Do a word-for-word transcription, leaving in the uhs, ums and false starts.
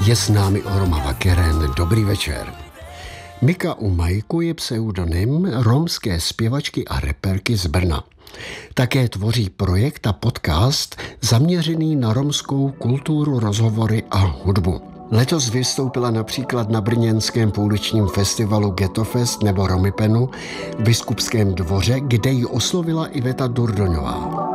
Je s námi Orma Vakeren. Dobrý večer. Mika Umajku je pseudonym romské zpěvačky a reperky z Brna. Také tvoří projekt a podcast zaměřený na romskou kulturu, rozhovory a hudbu. Letos vystoupila například na brněnském pouličním festivalu Ghetto Fest nebo Romipenu v Biskupském dvoře, kde ji oslovila Iveta Durdoňová.